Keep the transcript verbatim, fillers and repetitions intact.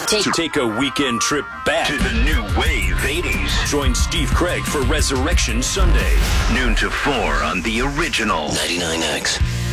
Take, to take a weekend trip back to the new wave eighties. Join Steve Craig for Resurrection Sunday. Noon to four on the original ninety-nine X.